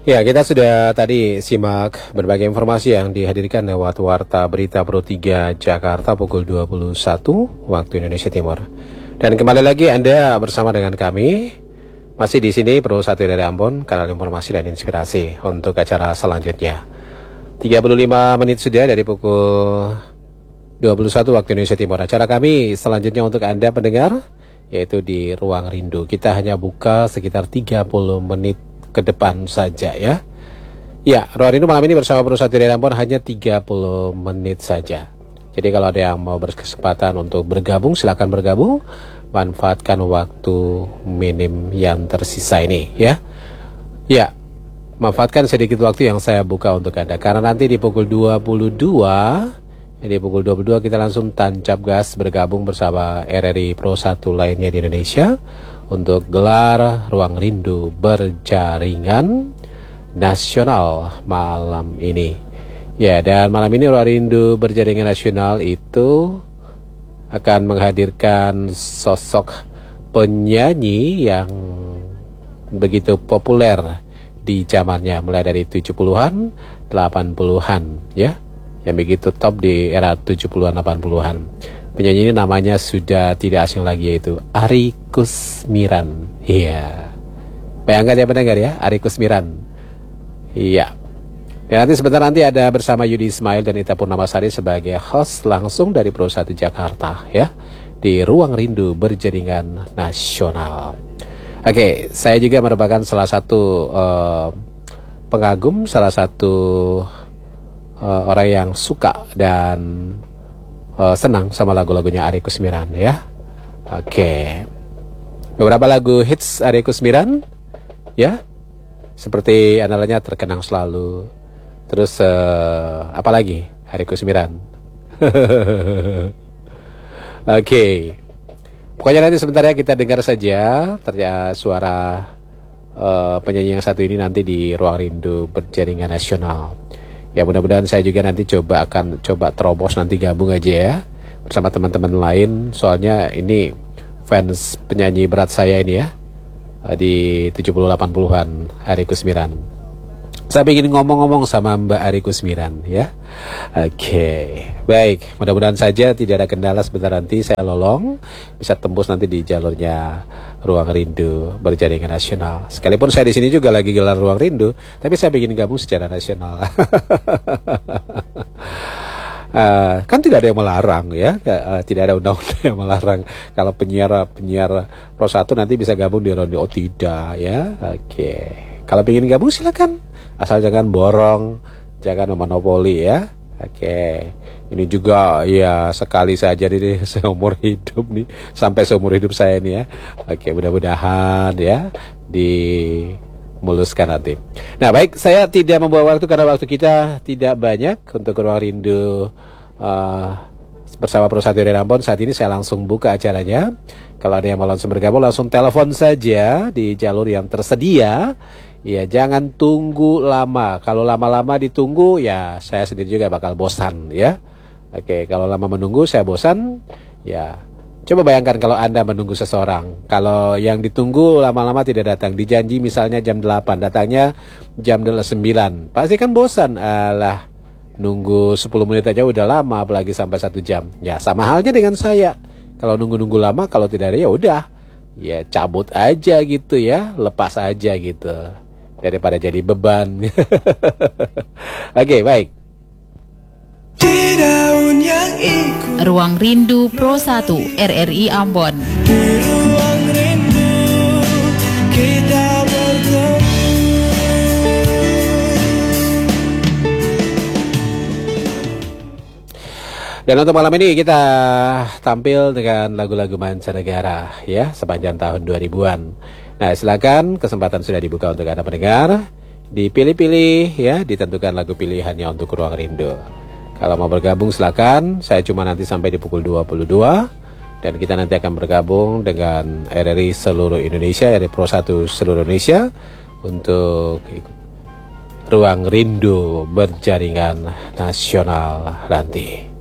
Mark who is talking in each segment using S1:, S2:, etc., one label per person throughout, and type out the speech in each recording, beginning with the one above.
S1: Ya, kita sudah tadi simak berbagai informasi yang dihadirkan lewat Warta Berita Pro 3 Jakarta pukul 21 waktu Indonesia Timur. Dan kembali lagi Anda bersama dengan kami masih di sini Pro 1 dari Ambon, kanal informasi dan inspirasi untuk acara selanjutnya. 35 menit sudah dari pukul 21 waktu Indonesia Timur. Acara kami selanjutnya untuk Anda pendengar yaitu di Ruang Rindu. Kita hanya buka sekitar 30 menit ke depan saja ya. Ya, Ruang Rindu malam ini bersama Pro 1 dari Ambon hanya 30 menit saja. Jadi kalau ada yang mau berkesempatan untuk bergabung, silakan bergabung. Manfaatkan waktu minim yang tersisa ini ya. Ya, manfaatkan sedikit waktu yang saya buka untuk Anda. Karena nanti di pukul 22, di pukul 22 kita langsung tancap gas bergabung bersama RRI Pro 1 lainnya di Indonesia untuk gelar Ruang Rindu berjaringan nasional malam ini. Ya, dan malam ini Ruang Rindu berjaringan nasional itu akan menghadirkan sosok penyanyi yang begitu populer di zamannya, mulai dari 70-an, 80-an ya. Yang begitu top di era 70-an, 80-an. Penyanyi ini namanya sudah tidak asing lagi, yaitu Arie Kusmiran. Iya. Bayangkan ya pendengar ya, Arie Kusmiran. Iya. Dan nanti sebentar nanti ada bersama Yudi Ismail dan Ita Purnamasari sebagai host langsung dari Pro 1 Jakarta ya. Di Ruang Rindu berjaringan nasional. Oke, saya juga merupakan salah satu pengagum, salah satu orang yang suka dan senang sama lagu-lagunya Arie Kusmiran ya. Oke. Beberapa lagu hits Arie Kusmiran ya. Seperti andalannya Terkenang Selalu. Terus apa lagi Arie Kusmiran? Oke. Pokoknya nanti sebentar ya kita dengar saja ternyata suara penyanyi yang satu ini nanti di Ruang Rindu berjaringan nasional. Ya mudah-mudahan saya juga nanti akan coba terobos nanti gabung aja ya bersama teman-teman lain. Soalnya ini fans penyanyi berat saya ini ya di 70-80-an Arie Kusmiran. Saya ingin ngomong-ngomong sama Mbak Arie Kusmiran ya. Oke, baik. Mudah-mudahan saja tidak ada kendala, sebentar nanti saya lolong bisa tembus nanti di jalurnya Ruang Rindu berjaringan nasional. Sekalipun saya di sini juga lagi gelar Ruang Rindu, tapi saya ingin gabung secara nasional. Kan tidak ada yang melarang ya, tidak ada undang-undang yang melarang kalau penyiar Pro 1 nanti bisa gabung di Ronde. Oh tidak ya. Oke, kalau ingin gabung silakan, asal jangan borong, jangan memonopoli ya. Oke, ini juga ya sekali saja nih seumur hidup nih, sampai seumur hidup saya nih ya. Oke, mudah-mudahan ya dimuluskan nanti. Nah baik, saya tidak membawa waktu karena waktu kita tidak banyak untuk Ruang Rindu bersama Pro 1 dari Ambon. Saat ini saya langsung buka acaranya. Kalau ada yang mau langsung bergabung, langsung telepon saja di jalur yang tersedia. Ya, jangan tunggu lama. Kalau lama-lama ditunggu, ya saya sendiri juga bakal bosan ya. Oke, kalau lama menunggu saya bosan. Ya, coba bayangkan kalau Anda menunggu seseorang. Kalau yang ditunggu lama-lama tidak datang. Dijanji misalnya jam 8, datangnya jam 9. Pasti kan bosan. Alah, nunggu 10 menit aja udah lama, apalagi sampai 1 jam. Ya, sama halnya dengan saya. Kalau nunggu-nunggu lama, kalau tidak ada ya udah. Ya, cabut aja gitu ya, lepas aja gitu. Daripada jadi beban. Oke, baik.
S2: Ruang Rindu Pro 1 RRI Ambon.
S3: Ruang rindu kita bertemu.
S1: Dan untuk malam ini kita tampil dengan lagu-lagu mancanegara ya sepanjang tahun 2000-an. Nah, silakan, kesempatan sudah dibuka untuk Anda pendengar. Dipilih-pilih ya, ditentukan lagu pilihannya untuk Ruang Rindu. Kalau mau bergabung silakan, saya cuma nanti sampai di pukul 22 dan kita nanti akan bergabung dengan RRI seluruh Indonesia, RRI Pro 1 seluruh Indonesia untuk Ruang Rindu berjaringan nasional nanti.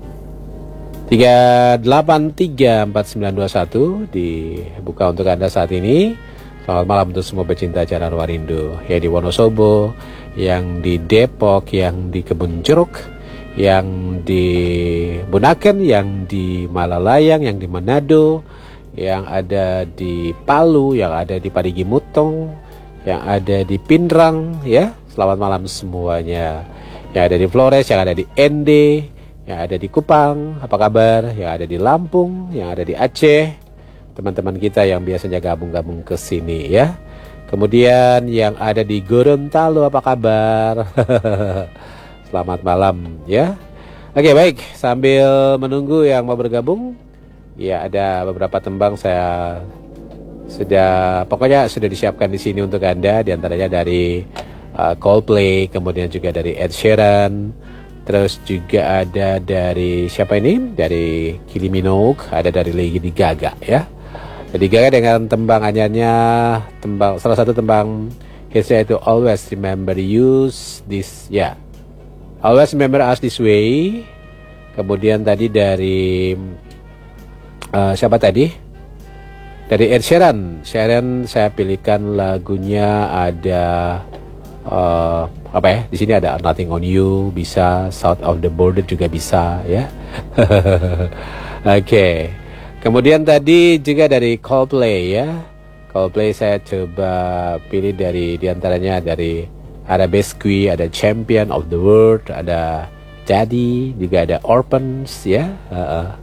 S1: 3834921 dibuka untuk Anda saat ini. Selamat malam untuk semua pecinta acara Ruang Rindu, yang di Wonosobo, yang di Depok, yang di Kebun Jeruk, yang di Bunaken, yang di Malalayang, yang di Manado, yang ada di Palu, yang ada di Parigi Mutong, yang ada di Pindrang, ya. Selamat malam semuanya. Yang ada di Flores, yang ada di Ende, yang ada di Kupang, apa kabar? Yang ada di Lampung, yang ada di Aceh, teman-teman kita yang biasanya gabung-gabung ke sini ya. Kemudian yang ada di Gorontalo, apa kabar? Selamat malam ya. Oke, baik, sambil menunggu yang mau bergabung, ya ada beberapa tembang saya pokoknya sudah disiapkan di sini untuk Anda, diantaranya dari Coldplay, kemudian juga dari Ed Sheeran. Terus juga ada dari siapa ini? Dari Kylie Minogue, ada dari Lady Gaga ya. Lady Gaga dengan tembang anyarnya, salah satu tembang hitsnya itu Always Remember You This, ya. Always Remember Us This Way. Kemudian tadi dari siapa tadi? Dari Ed Sheeran. Saya pilihkan lagunya ada apa ya? Di sini ada Nothing on You, bisa South of the Border juga bisa ya. Oke. Kemudian tadi juga dari Coldplay ya. Coldplay saya coba pilih dari diantaranya dari Arabesque, ada Champion of the World, ada Daddy, juga ada Orphans ya.